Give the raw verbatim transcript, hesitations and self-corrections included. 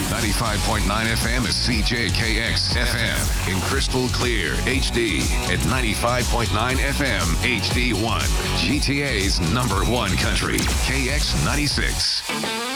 ninety-five point nine F M is C J K X F M in crystal clear H D at ninety-five point nine F M H D one. G T A's number one country, K X ninety-six.